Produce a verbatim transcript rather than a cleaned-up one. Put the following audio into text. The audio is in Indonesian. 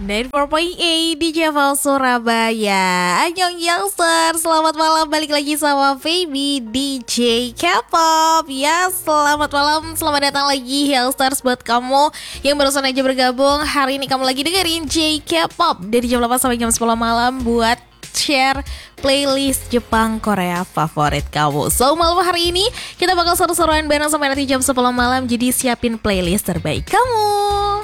sembilan puluh empat titik delapan di Java Surabaya. Annyeong youngster, selamat malam, balik lagi sama Baby D J K-pop. Ya, selamat malam, selamat datang lagi youngsters buat kamu yang barusan aja bergabung. Hari ini kamu lagi dengerin J K-pop dari jam delapan sampai jam sepuluh malam buat share playlist Jepang Korea favorit kamu. So malam hari ini kita bakal seru-seruan bareng sampai nanti jam sepuluh malam. Jadi siapin playlist terbaik kamu.